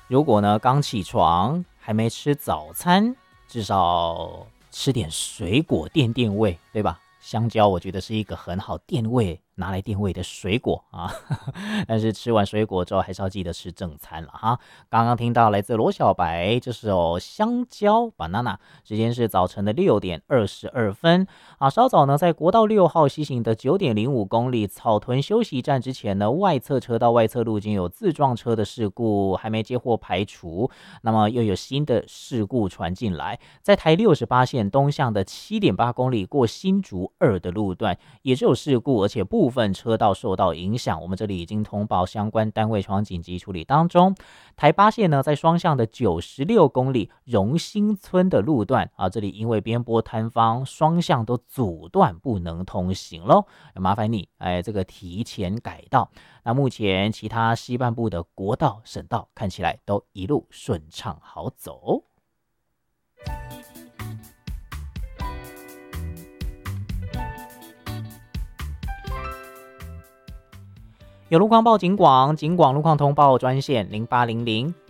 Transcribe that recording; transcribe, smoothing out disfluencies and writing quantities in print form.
如果呢刚起床还没吃早餐，至少吃点水果垫胃，对吧？香蕉我觉得是一个很好垫胃拿来垫胃的水果啊，但是吃完水果之后还是要记得吃正餐了哈。刚刚听到来自罗小白这首香蕉 banana， 时间是早晨的6:22啊。稍早呢，在国道6号西行的9.05公里草屯休息站之前呢，外侧车道外侧路径有自撞车的事故还没接获排除，那么又有新的事故传进来，在台68线东向的7.8公里过新竹2的路段也是有事故，而且部分车道受到影响，我们这里已经通报相关单位传紧急处理当中。台8线呢，在双向的96公里荣兴村的路段啊，这里因为边坡坍方，双向都阻断不能通行咯，麻烦你这个提前改道。那目前其他西半部的国道省道看起来都一路顺畅好走。有路况报警广路况通报专线0800